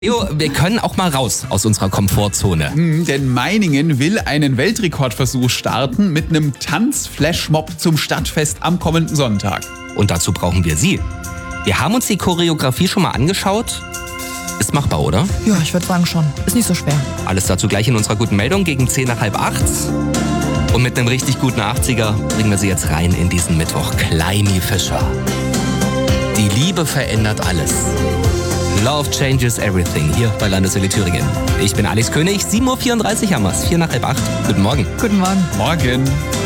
Jo, wir können auch mal raus aus unserer Komfortzone. Denn Meiningen will einen Weltrekordversuch starten mit einem Tanz-Flashmob zum Stadtfest am kommenden Sonntag. Und dazu brauchen wir Sie. Wir haben uns die Choreografie schon mal angeschaut. Ist machbar, oder? Ja, ich würde sagen schon. Ist nicht so schwer. Alles dazu gleich in unserer guten Meldung gegen 7:50. Und mit einem richtig guten 80er bringen wir Sie jetzt rein in diesen Mittwoch. Kleimi Fischer. Die Liebe verändert alles. Love changes everything. Hier bei Landeswelle Thüringen. Ich bin Alex König. 7:34 Uhr haben wir's. 7:45. Guten Morgen. Guten Morgen. Morgen.